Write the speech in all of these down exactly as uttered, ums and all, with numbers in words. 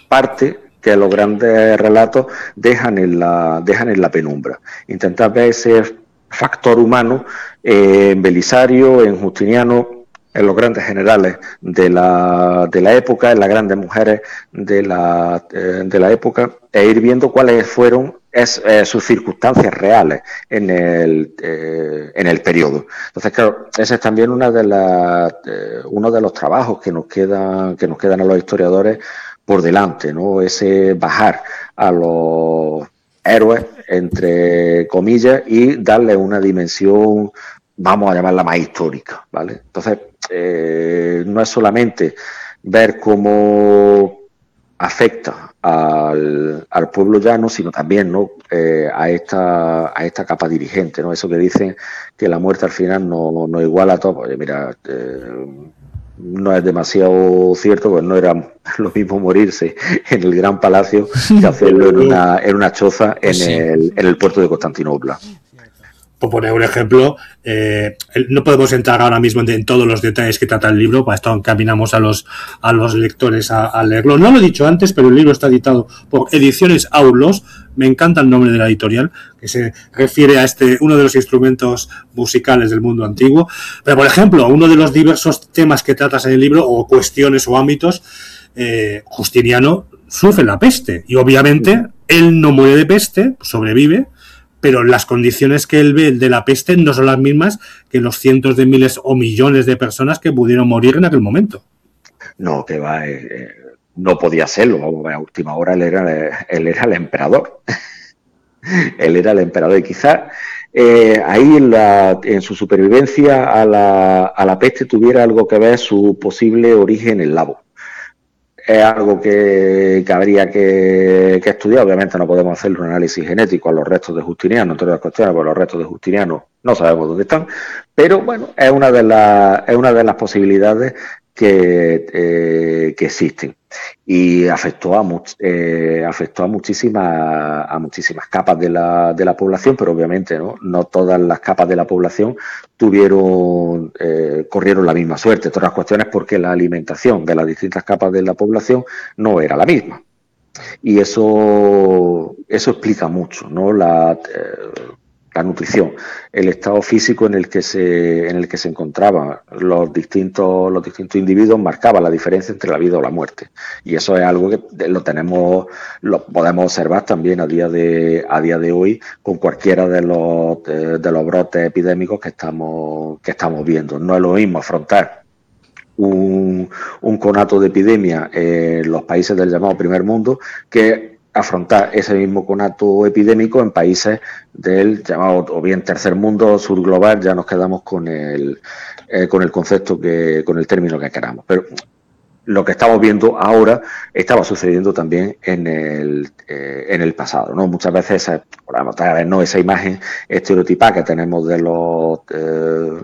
parte que los grandes relatos dejan en la, dejan en la penumbra. Intentar ver ese factor humano eh, en Belisario, en Justiniano, en los grandes generales de la, de la época, en las grandes mujeres de la, eh, de la época, e ir viendo cuáles fueron es, eh, sus circunstancias reales en el, eh, en el periodo. Entonces, claro, ese es también una de las, eh, uno de los trabajos que nos quedan, que nos quedan a los historiadores por delante, ¿no? Ese bajar a los héroes, entre comillas, y darle una dimensión, vamos a llamarla más histórica, ¿vale? Entonces, eh, no es solamente ver cómo afecta al, al pueblo llano, sino también, ¿no? eh, a esta a esta capa dirigente, ¿no? Eso que dicen que la muerte al final no, no iguala a todo. Oye, mira, eh, no es demasiado cierto, pues no era lo mismo morirse en el Gran Palacio que hacerlo en una, en una choza en, sí. el, en el puerto de Constantinopla. Por poner un ejemplo, eh, no podemos entrar ahora mismo en, en todos los detalles que trata el libro, para esto encaminamos a los a los lectores a, a leerlo. No lo he dicho antes, pero el libro está editado por Ediciones Aulos. Me encanta el nombre de la editorial, que se refiere a este uno de los instrumentos musicales del mundo antiguo. Pero, por ejemplo, uno de los diversos temas que tratas en el libro, o cuestiones o ámbitos, eh, Justiniano sufre la peste, y obviamente él no muere de peste, sobrevive, pero las condiciones que él ve de la peste no son las mismas que los cientos de miles o millones de personas que pudieron morir en aquel momento. No, que va, eh, no podía serlo, vamos, a última hora él era, él era el emperador. Él era el emperador y quizás eh, ahí en, la, en su supervivencia a la, a la peste tuviera algo que ver su posible origen eslavo. Es algo que, que habría que, que estudiar. Obviamente no podemos hacer un análisis genético a los restos de Justiniano, entre otras cuestiones, porque los restos de Justiniano no sabemos dónde están, pero bueno, es una de las, es una de las posibilidades que, eh, que existen. Y afectó a, much, eh, afectó a muchísimas a muchísimas capas de la, de la población, pero obviamente no, no todas las capas de la población tuvieron eh, corrieron la misma suerte. Otras cuestiones porque la alimentación de las distintas capas de la población no era la misma. Y eso eso explica mucho, ¿no? La eh, la nutrición, el estado físico en el que se en el que se encontraban los distintos los distintos individuos marcaba la diferencia entre la vida o la muerte, y eso es algo que lo tenemos lo podemos observar también a día de a día de hoy con cualquiera de los de, de los brotes epidémicos que estamos que estamos viendo. No es lo mismo afrontar un, un conato de epidemia en los países del llamado primer mundo que afrontar ese mismo conato epidémico en países del llamado o bien tercer mundo, sur global. Ya nos quedamos con el eh, con el concepto que con el término que queramos, pero lo que estamos viendo ahora estaba sucediendo también en el eh, en el pasado, ¿no? Muchas veces esa, otra vez, no esa imagen estereotipada que tenemos de los eh,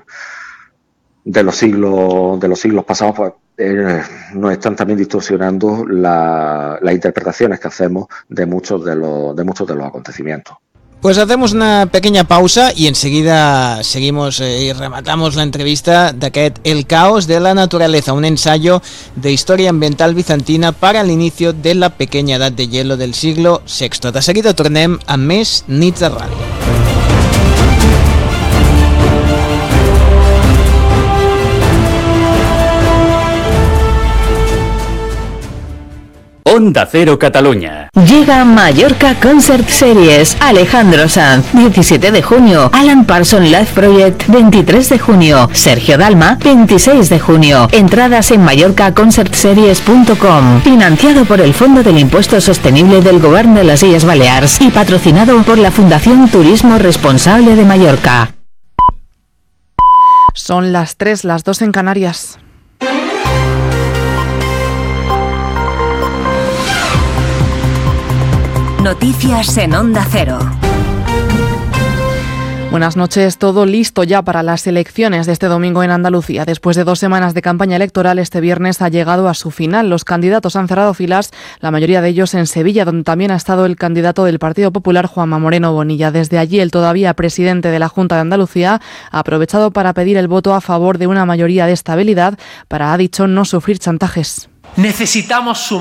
de los siglos de los siglos pasados, pues eh, nos están también distorsionando la, las interpretaciones que hacemos de muchos de los de muchos de los acontecimientos. Pues hacemos una pequeña pausa y enseguida seguimos eh, y rematamos la entrevista d'aquest El caos de la naturaleza, un ensayo de historia ambiental bizantina para el inicio de la pequeña edad de hielo del siglo sexto. De seguida tornem a més Nits de Ràdio. Onda Cero Cataluña. Llega Mallorca Concert Series. Alejandro Sanz, diecisiete de junio. Alan Parsons Live Project, veintitrés de junio. Sergio Dalma, veintiséis de junio. Entradas en mallorca concert series punto com. Financiado por el Fondo del Impuesto Sostenible del Gobierno de las Illes Balears y patrocinado por la Fundación Turismo Responsable de Mallorca. Son las tres, las dos en Canarias. Noticias en Onda Cero. Buenas noches, todo listo ya para las elecciones de este domingo en Andalucía. Después de dos semanas de campaña electoral, este viernes ha llegado a su final. Los candidatos han cerrado filas, la mayoría de ellos en Sevilla, donde también ha estado el candidato del Partido Popular, Juanma Moreno Bonilla. Desde allí, el todavía presidente de la Junta de Andalucía ha aprovechado para pedir el voto a favor de una mayoría de estabilidad para, ha dicho, no sufrir chantajes. Necesitamos sumar